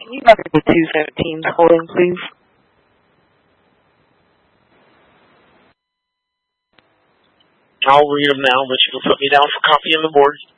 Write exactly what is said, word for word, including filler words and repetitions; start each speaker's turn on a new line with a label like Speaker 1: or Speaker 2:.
Speaker 1: Can you go to the two seventeens holding, please?
Speaker 2: I'll read them now, but you can put me down for copy on the board.